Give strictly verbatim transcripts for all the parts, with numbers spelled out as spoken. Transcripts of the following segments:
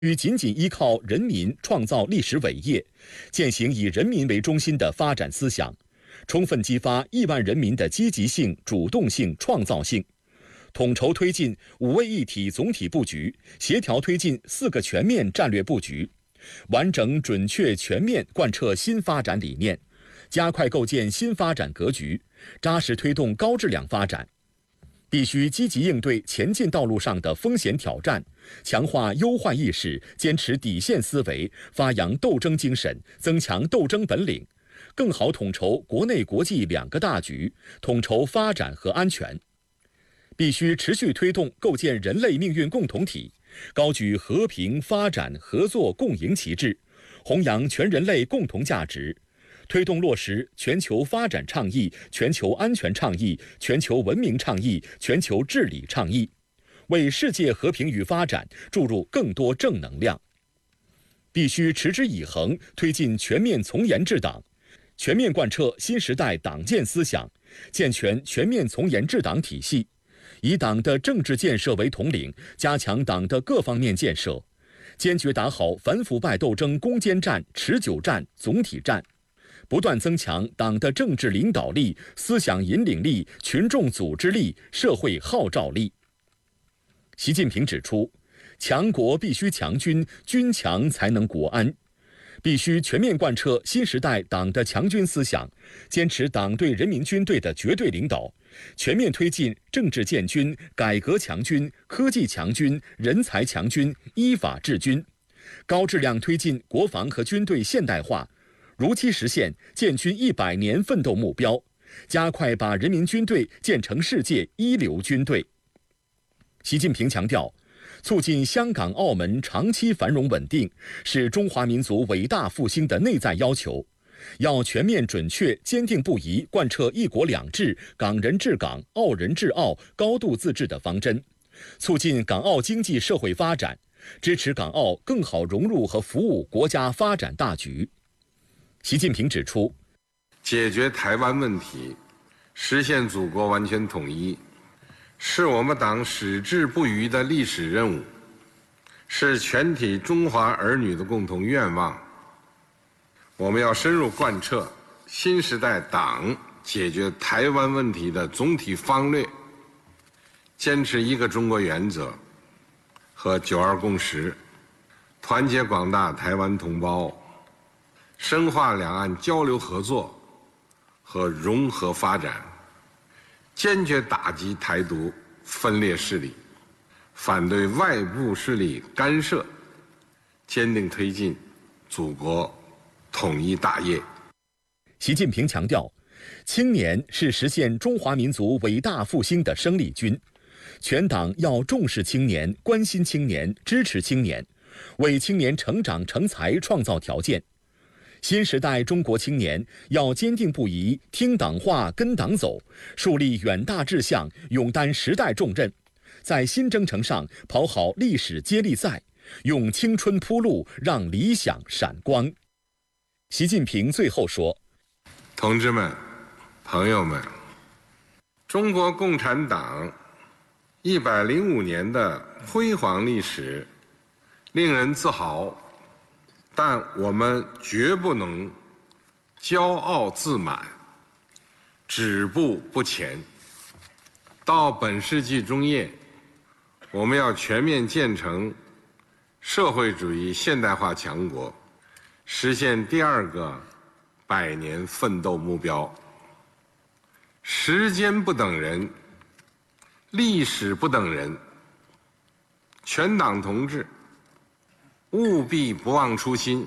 须紧紧依靠人民创造历史伟业，践行以人民为中心的发展思想，充分激发亿万人民的积极性、主动性、创造性，统筹推进五位一体总体布局，协调推进四个全面战略布局，完整、准确、全面贯彻新发展理念，加快构建新发展格局，扎实推动高质量发展。必须积极应对前进道路上的风险挑战，强化忧患意识，坚持底线思维，发扬斗争精神，增强斗争本领，更好统筹国内国际两个大局，统筹发展和安全。必须持续推动构建人类命运共同体，高举和平、发展、合作、共赢旗帜，弘扬全人类共同价值，推动落实全球发展倡议、全球安全倡议、全球文明倡议、全球治理倡议，为世界和平与发展注入更多正能量。必须持之以恒推进全面从严治党，全面贯彻新时代党建思想，健全全面从严治党体系，以党的政治建设为统领，加强党的各方面建设，坚决打好反腐败斗争攻坚战、持久战、总体战，不断增强党的政治领导力、思想引领力、群众组织力、社会号召力。习近平指出，强国必须强军，军强才能国安。必须全面贯彻新时代党的强军思想，坚持党对人民军队的绝对领导，全面推进政治建军、改革强军、科技强军、人才强军、依法治军，高质量推进国防和军队现代化，如期实现建军一百年奋斗目标，加快把人民军队建成世界一流军队。习近平强调，促进香港、澳门长期繁荣稳定是中华民族伟大复兴的内在要求，要全面、准确、坚定不移贯彻一国两制、港人治港、澳人治澳、高度自治的方针，促进港澳经济社会发展，支持港澳更好融入和服务国家发展大局。习近平指出， 解决台湾问题，实现祖国完全统一，是我们党矢志不渝的历史任务，是全体中华儿女的共同愿望。我们要深入贯彻新时代党解决台湾问题的总体方略，坚持一个中国原则和九二共识，团结广大台湾同胞，深化两岸交流合作和融合发展，坚决打击台独分裂势力，反对外部势力干涉，坚定推进祖国统一大业。 习近平强调，青年是实现中华民族伟大复兴的生力军，全党要重视青年、关心青年、支持青年，为青年成长成才创造条件。新时代中国青年要坚定不移听党话跟党走，树立远大志向，勇担时代重任，在新征程上跑好历史接力赛，用青春铺路，让理想闪光。习近平最后说， 同志们、朋友们，中国共产党一百零五年的辉煌历史令人自豪，但我们绝不能骄傲自满，止步不前。到本世纪中叶，我们要全面建成社会主义现代化强国，实现第二个百年奋斗目标。时间不等人，历史不等人，全党同志务必不忘初心，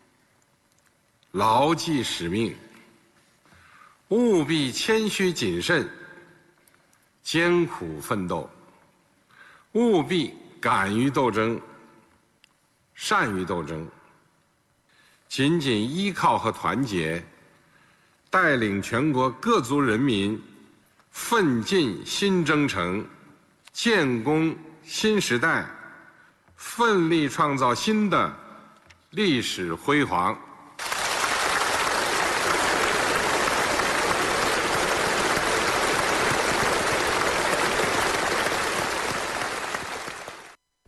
牢记使命，务必谦虚谨慎，艰苦奋斗，务必敢于斗争，善于斗争，紧紧依靠和团结，带领全国各族人民奋进新征程，建功新时代，奋力创造新的历史辉煌。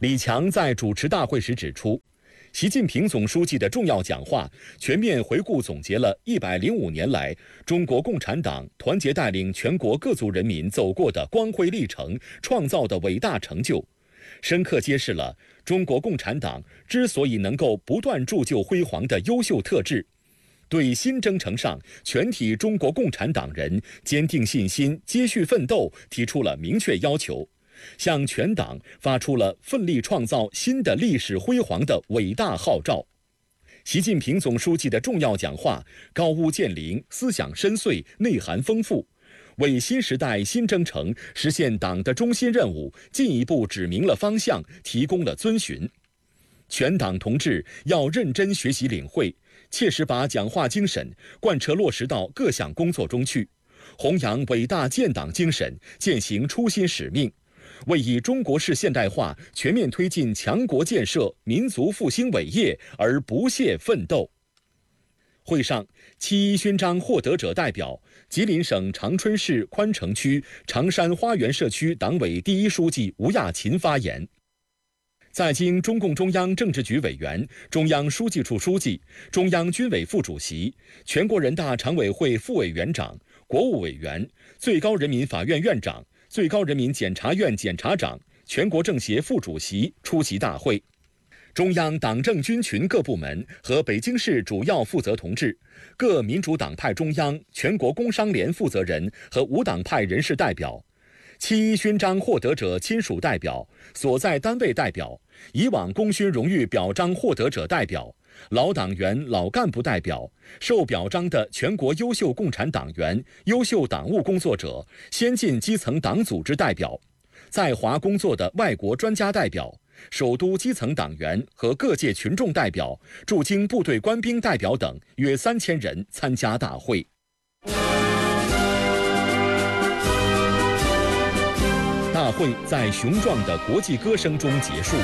李强在主持大会时指出，习近平总书记的重要讲话全面回顾总结了一百零五年来中国共产党团结带领全国各族人民走过的光辉历程，创造的伟大成就，深刻揭示了中国共产党之所以能够不断铸就辉煌的优秀特质，对新征程上全体中国共产党人坚定信心、接续奋斗提出了明确要求，向全党发出了奋力创造新的历史辉煌的伟大号召。习近平总书记的重要讲话高屋建瓴，思想深邃，内涵丰富，为新时代新征程实现党的中心任务进一步指明了方向，提供了遵循。全党同志要认真学习领会，切实把讲话精神贯彻落实到各项工作中去，弘扬伟大建党精神，践行初心使命，为以中国式现代化全面推进强国建设、民族复兴伟业而不懈奋斗。会上，七一勋章获得者代表、吉林省长春市宽城区长山花园社区党委第一书记吴亚勤发言。在京中共中央政治局委员、中央书记处书记、中央军委副主席、全国人大常委会副委员长、国务委员、最高人民法院院长、最高人民检察院检察长、全国政协副主席出席大会。中央党政军群各部门和北京市主要负责同志、各民主党派中央、全国工商联负责人和无党派人士代表、七一勋章获得者亲属代表、所在单位代表、以往功勋荣誉表彰获得者代表、老党员、老干部代表、受表彰的全国优秀共产党员、优秀党务工作者、先进基层党组织代表、在华工作的外国专家代表、首都基层党员和各界群众代表、驻京部队官兵代表等约三千人参加大会。大会在雄壮的国际歌声中结束。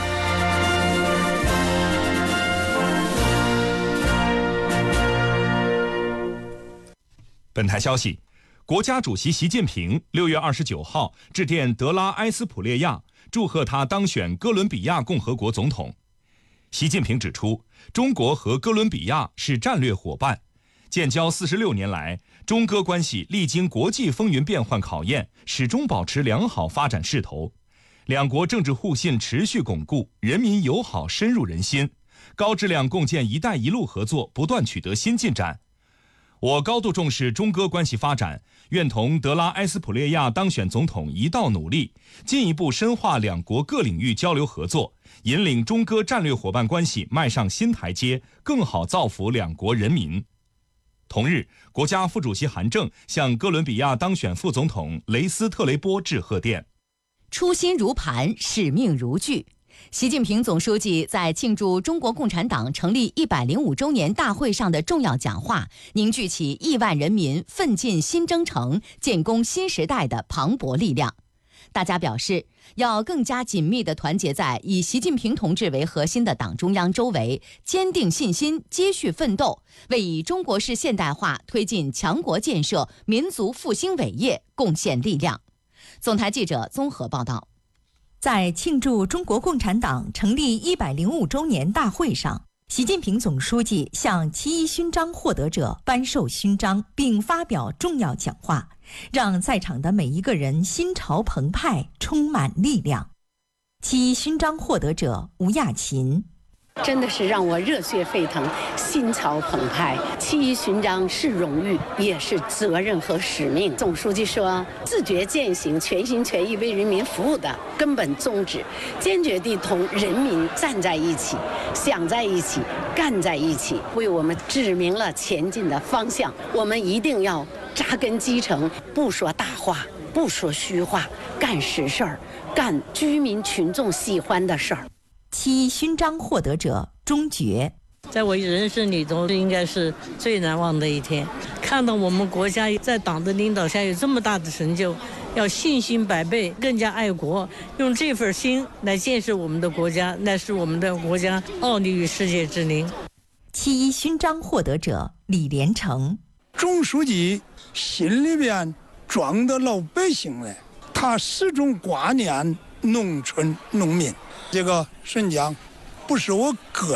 本台消息，国家主席习近平六月二十九号致电德拉埃斯普列亚，祝贺他当选哥伦比亚共和国总统。习近平指出，中国和哥伦比亚是战略伙伴，建交四十六年来，中哥关系历经国际风云变幻考验，始终保持良好发展势头。两国政治互信持续巩固，人民友好深入人心，高质量共建“一带一路”合作不断取得新进展。我高度重视中哥关系发展，愿同德拉埃斯普列亚当选总统一道努力，进一步深化两国各领域交流合作，引领中哥战略伙伴关系迈上新台阶，更好造福两国人民。同日，国家副主席韩正向哥伦比亚当选副总统雷斯特雷波致贺电。 初心如磐，使命如炬。习近平总书记在庆祝中国共产党成立一百零五周年大会上的重要讲话，凝聚起亿万人民奋进新征程、建功新时代的磅礴力量。大家表示，要更加紧密地团结在以习近平同志为核心的党中央周围，坚定信心，接续奋斗，为以中国式现代化推进强国建设、民族复兴伟业贡献力量。总台记者综合报道。 在庆祝中国共产党成立一百零五周年大会上，习近平总书记向七一勋章获得者颁授勋章，并发表重要讲话，让在场的每一个人心潮澎湃，充满力量。七一勋章获得者吴亚勤。 真的是让我热血沸腾，心潮澎湃。七一勋章是荣誉，也是责任和使命。总书记说，自觉践行全心全意为人民服务的根本宗旨，坚决地同人民站在一起，想在一起，干在一起，为我们指明了前进的方向。我们一定要扎根基层，不说大话，不说虚话，干实事儿，干居民群众喜欢的事儿。 七一勋章获得者钟觉， 在我人生里头，这应该是最难忘的一天。看到我们国家在党的领导下有这么大的成就，要信心百倍，更加爱国，用这份心来建设我们的国家，那是我们的国家傲立于世界之林。 七一勋章获得者李连成， 总书记心里边装的老百姓嘞，他始终挂念农村农民。 这个瞬间不是我个